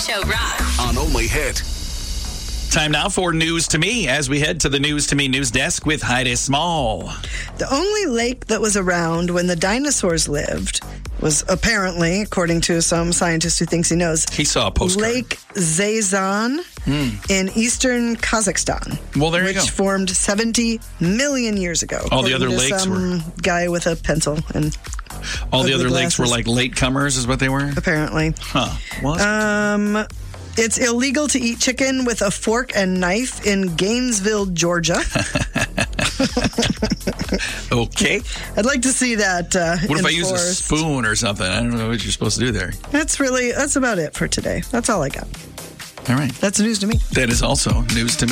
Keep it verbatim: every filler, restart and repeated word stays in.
Show Rock. On Only Hit. Time now for News to Me as we head to the News to Me news desk with Heidi Small. The only lake that was around when the dinosaurs lived was apparently, according to some scientist who thinks he knows, He saw a postcard. Lake Zaysan in eastern Kazakhstan. Well, there you which go. formed seventy million years ago. All the according other to lakes some were- guy with a pencil and All the ugly other lakes were glasses. like latecomers is what they were? apparently. Huh. Well, that's Um, it's illegal to eat chicken with a fork and knife in Gainesville, Georgia. okay. I'd like to see that. Uh, What if I use a enforced. spoon or something? I don't know what you're supposed to do there. That's really that's about it for today. That's all I got. All right. That's news to me. That is also news to me.